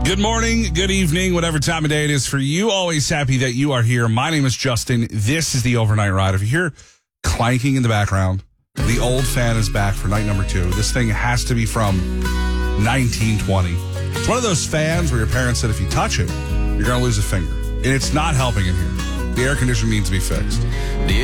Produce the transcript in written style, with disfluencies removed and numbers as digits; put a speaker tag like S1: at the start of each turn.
S1: Good morning, good evening, whatever time of day it is for you. Always happy that you are here. My name is Justin. This is the Overnight Ride. If you hear clanking in the background, the old fan is back for night number 2. This thing has to be from 1920. It's one of those fans where your parents said if you touch it, you're going to lose a finger. And it's not helping in here. The air conditioner needs to be fixed.